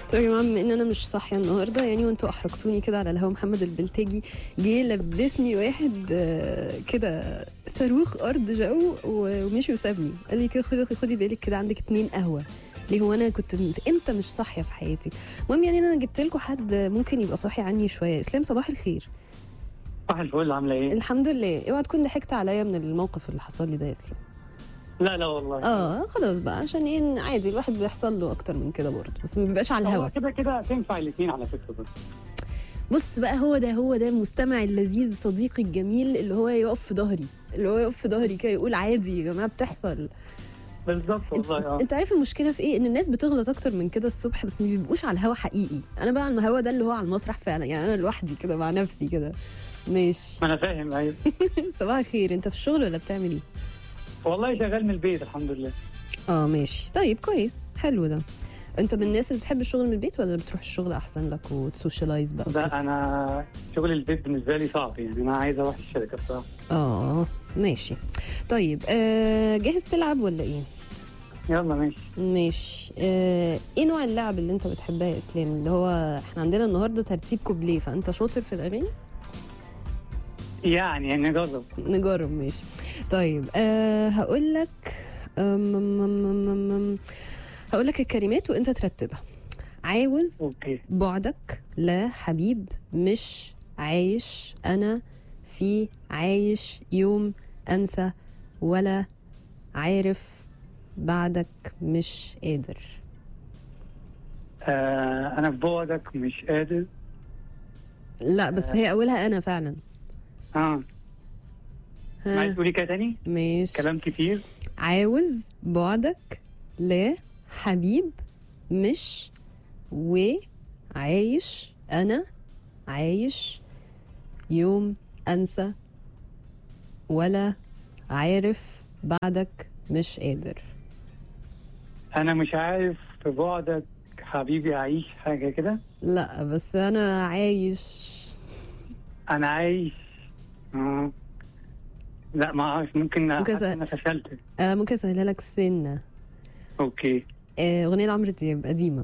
طيب يا جماعه، بما ان انا مش صاحيه النهارده يعني وانتوا احرجتوني كده على الهوا، محمد البلتاجي جه لبسني واحد كده صاروخ ارض جو ومشي وسابني، قال لي كده خدي بالك كده عندك 2 قهوه. ليه هو انا كنت امتى مش صاحيه في حياتي؟ المهم يعني انا جبت لكم حد ممكن يبقى صاحي عني شويه. اسلام صباح الخير. صباح الفل، عامله ايه؟ الحمد لله. اوعى تكون ضحكت عليا من الموقف اللي حصل لي ده يا اسلام. لا والله. خلاص بقى، عشان ايه؟ عادي الواحد بيحصل له اكتر من كده برضه، بس ما بيبقاش على الهوا. هو كده تنفع الاثنين على فكره. بص بقى، هو ده المستمع اللذيذ صديقي الجميل اللي هو يقف في ظهري كده يقول عادي يا جماعه بتحصل. بالظبط والله. انت عارف المشكله في ايه؟ ان الناس بتغلط اكتر من كده الصبح، بس ما بيبقوش على الهوا حقيقي. انا بقى على الهوا ده اللي هو على المسرح فعلا، يعني انا لوحدي كده مع نفسي كده. ماشي. ما انا فاهم. ايوه. صباح الخير. انت في الشغل ولا بتعمل ايه؟ والله شغال من البيت الحمد لله. ماشي. طيب كويس، حلو ده. انت من الناس اللي بتحب الشغل من البيت ولا بتروح الشغل احسن لك وتسوشيالايز بقى؟ لا انا شغل البيت بالنسبه لي صعب، يعني انا عايز اروح الشركه بصراحه. ماشي. طيب جاهز تلعب ولا ايه؟ يلا ماشي. ايه نوع اللعب اللي انت بتحبها يا اسلام؟ اللي هو احنا عندنا النهارده ترتيب كوبليه، فانت شاطر في الاغاني؟ يعني نجرب. ماشي. طيب هقول لك الكلمات وانت ترتبها. عاوز. اوكي. بعدك. لا حبيب. مش عايش. انا. في. عايش. يوم. انسى. ولا. عارف. بعدك. مش قادر. انا في بعدك مش قادر. لا بس هي اولها انا فعلا. عايز تقولي كده تاني؟ ماشي. كلام كتير. عاوز. بعدك. لا حبيب. مش. وعايش. انا. عايش. يوم. انسى. ولا. عارف. بعدك. مش قادر. انا مش عارف في بعدك حبيبي اعيش، حاجه كده. لا بس انا عايش. انا عايش. لا ما اعرف، ممكن انا فشلت. ممكن اسهلها لك سنه. اوكي. اغنيه لعمرو دياب قديمه.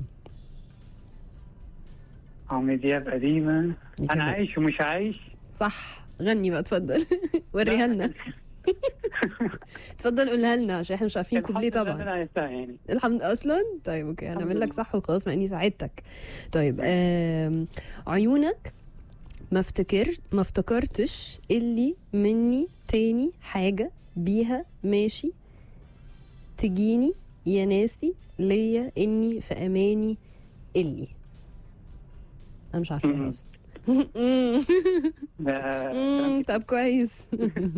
عمرو دياب قديمه. انا عايش ومش عايش. صح. غني بقى اتفضل. وريها لنا. اتفضل قولها لنا عشان احنا مش عارفين كوبليه طبعا. انا عرفتها يعني. الحمد اصلا. طيب اوكي، هنعمل لك صح وخلاص، مع اني ساعدتك. طيب عيونك. ما افتكرتش اللي مني تاني حاجة بيها ماشي. تجيني يا ناسي ليا اني في اماني اللي. انا مش عارفه اصلا. طب كويس.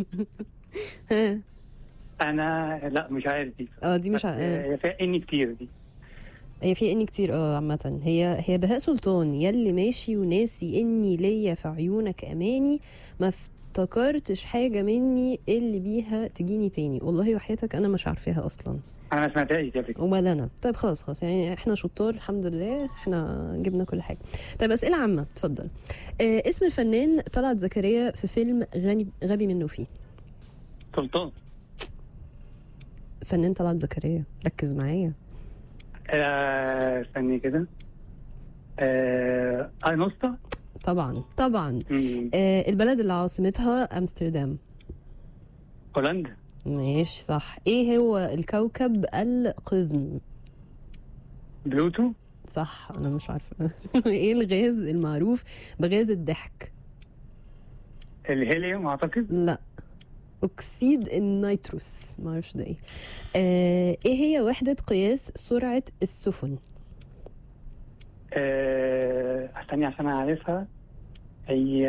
انا لا مش عارف دي. دي مش عارف. هي فيها اني كتير دي. هي في اني كتير عامة. هي بهاء سلطان. يلي ماشي وناسي اني ليا في عيونك اماني. ما افتكرتش حاجة مني اللي بيها تجيني تاني. والله وحياتك انا مش عارفاها اصلا. انا ما سمعتهاش دي قبل كده. ولا انا. طيب خلاص يعني احنا شطار الحمد لله، احنا جبنا كل حاجة. طيب اسئلة عامة اتفضل. اسم الفنان طلعت زكريا في فيلم غبي منه فيه. سلطان. فنان طلعت زكريا، ركز معايا. استني كده. نوستا. طبعا. البلد اللي عاصمتها امستردام. هولندا. ماشي صح. ايه هو الكوكب القزم؟ بلوتو. صح. انا مش عارفه. ايه الغاز المعروف بغاز الضحك؟ الهيليوم اعتقد. لا، اكسيد النيتروس. ما اعرفش ده ايه. ايه هي وحدة قياس سرعة السفن؟ استني عشان اعرفها. هي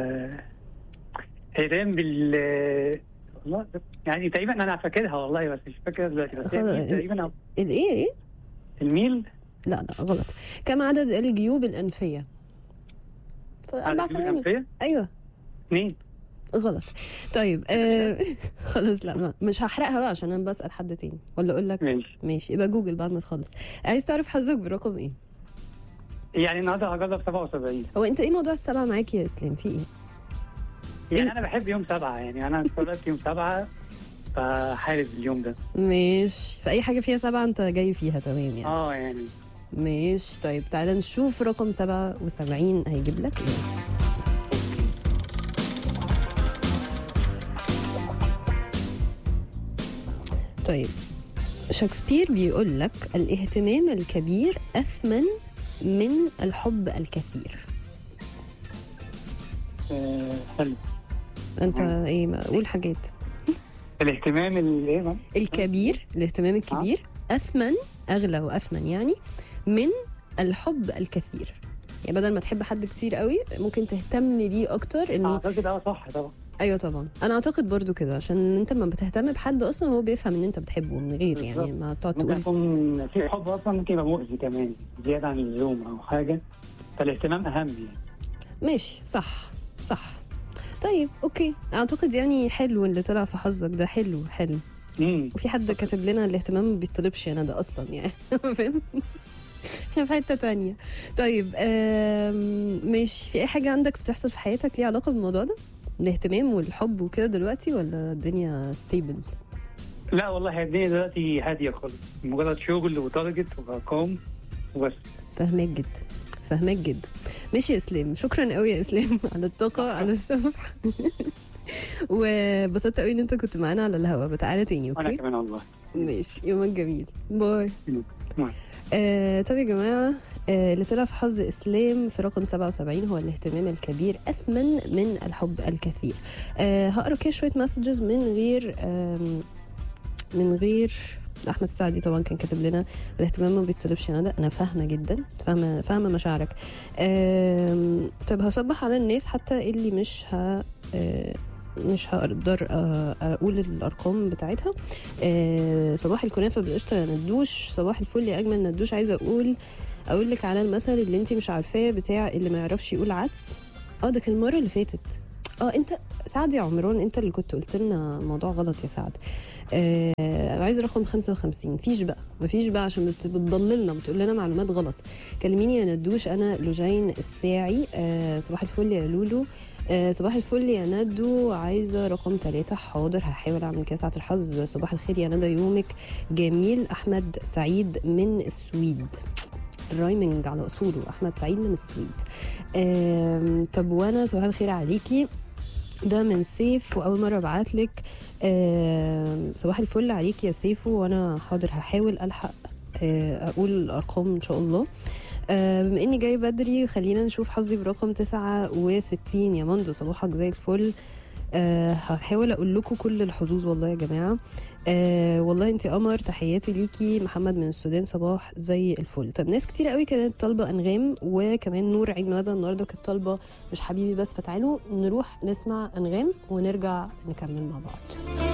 دايما والله يعني تقريبا انا فاكرها والله، بس مش فاكرها دلوقتي. بس تقريبا ايه الميل. لا غلط. كم عدد الجيوب الأنفية؟ 4 ثواني. ايوه 2. غلط. طيب خلاص لا مش هحرقها بقى عشان انا بسأل حد تاني، ولا اقول لك؟ ماشي يبقى جوجل بعد ما تخلص. عايز تعرف حظك برقم ايه؟ يعني النهارده هجرب 77. هو انت ايه موضوع السبعة معاكي يا اسلام؟ في ايه؟ يعني انا بحب يوم 7، يعني انا اتولدت يوم 7 فحارب اليوم ده. ماشي. في اي حاجة فيها 7 انت جاي فيها تمام يعني. يعني ماشي طيب تعالى نشوف رقم 77 هيجيب لك ايه. طيب شكسبير بيقول لك الاهتمام الكبير أثمن من الحب الكثير. حلو. انت ايه ما قول حاجات. الاهتمام الايه الكبير، الاهتمام الكبير أثمن، أغلى وأثمن يعني من الحب الكثير. يعني بدل ما تحب حد كتير قوي ممكن تهتم بيه أكتر إنه اعتقد صح طبعا. أيوة طبعا أنا أعتقد برضو كده، عشان أنت ما بتهتم بحد أصلا هو بيفهم إن أنت بتحبه من غير يعني ما تقعد ممكن تقول. يكون في حب اصلا ممكن يبقى مؤذي كمان زياده عن اللزوم او حاجه، فالاهتمام اهم يعني. ماشي صح صح. طيب أوكي أعتقد يعني حلو اللي طلع في حظك ده، حلو حلو. وفي حد كاتب لنا الاهتمام ما بيطلبش أنا ده أصلا يعني فاهم. احنا في حتة تانية. طيب ماشي، في اي حاجة عندك بتحصل في حياتك ليها علاقة بالموضوع ده الاهتمام والحب وكده دلوقتي، ولا الدنيا ستيبل؟ لا والله هي الدنيا دلوقتي هاديه خالص، مجرد شغل وتارجت وارقام وبس. فهمك جدا فهمك جدا. ماشي يا اسلام، شكرا قوي يا اسلام على الطاقة على الصبح وبسطت قوي ان انت كنت معانا على الهوا. بتعالى تاني اوكي؟ انا كمان والله. ماشي يومك جميل، باي. باي. طب يا جماعة اللي طلع في حظ إسلام في رقم 77 هو الاهتمام الكبير أثمن من الحب الكثير. هقرأ كده شوية مسجز من غير أحمد السعدي طبعا كان كاتب لنا الاهتمام ما بيطلبش ندى. أنا فاهمة جدا، فاهمة مشاعرك. طب هصبح على الناس حتى اللي مش هقدر اقول الارقام بتاعتها. صباح الكنافه بالقشطه يا ندوش، صباح الفل يا اجمل ندوش. عايزه اقول لك على المثل اللي انت مش عارفاه بتاع اللي ما يعرفش يقول عدس. ده كان المره اللي فاتت. انت سعد يا عمران، انت اللي كنت قلت لنا موضوع غلط يا سعد. عايز رقم 55. مفيش بقى عشان بتضللنا بتقول لنا معلومات غلط. كلميني يا ندوش، انا لوجين الساعي. صباح الفل يا لولو. صباح الفل يا ندو، عايزة رقم 3. حاضر هحاول أعمل كده ساعة الحظ. صباح الخير يا ندى، يومك جميل. أحمد سعيد من السويد، الرايمنج على أصوله. أحمد سعيد من السويد. طب وأنا صباح الخير عليكي، ده من سيف وأول مرة أبعتلك. صباح الفل عليكي يا سيفو، وأنا حاضر هحاول ألحق أقول الأرقام إن شاء الله. بما اني جاي بدري خلينا نشوف حظي برقم 69 يا مندو. صباحك زي الفل. هحاول اقول لكم كل الحظوظ والله يا جماعه. والله انت قمر، تحياتي ليكي. محمد من السودان، صباح زي الفل. طب ناس كتير قوي كانت طالبه انغام، وكمان نور عيد ميلادها النهارده كانت طالبه مش حبيبي بس. فتعالوا نروح نسمع انغام ونرجع نكمل مع بعض.